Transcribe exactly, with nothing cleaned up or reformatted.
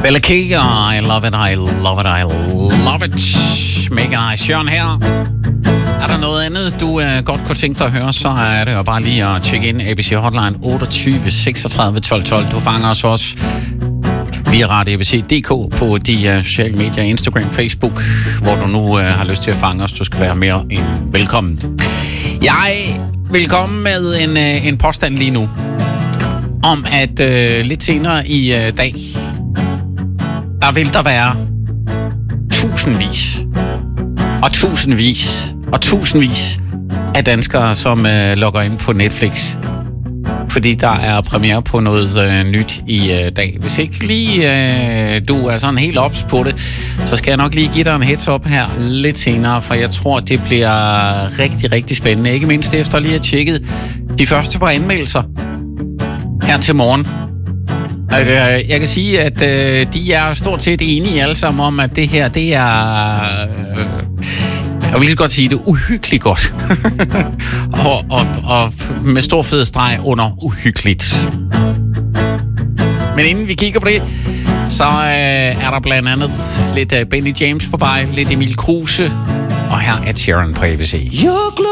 Bella K, I love it, I love it, I love it. Mega nice. Jørgen her. Er der noget andet, du uh, godt kunne tænke dig at høre, så er det jo bare lige at tjekke ind. A B C Hotline otteogtyve seksogtredive tolv tolv. Du fanger os også via Radio A B C punktum d k på de uh, sociale medier, Instagram, Facebook, hvor du nu uh, har lyst til at fange os. Du skal være mere end velkommen. Jeg vil komme med en, uh, en påstand lige nu, om at uh, lidt senere i uh, dag, der vil der være tusindvis og tusindvis og tusindvis af danskere, som øh, logger ind på Netflix, fordi der er premiere på noget øh, nyt i øh, dag. Hvis ikke lige øh, du er sådan helt ops på det, så skal jeg nok lige give dig en heads up her lidt senere, for jeg tror, det bliver rigtig, rigtig spændende. Ikke mindst efter lige at tjekket de første par anmeldelser her til morgen. Jeg kan sige, at øh, de er stort set enige alle sammen om, at det her, det er, øh, jeg vil lige så godt sige, det er uhyggeligt godt. og, og, og med stor fed streg under uhyggeligt. Men inden vi kigger på det, så øh, er der blandt andet lidt øh, Benny James på vej, lidt Emil Kruse, og her er Sharon på A B C.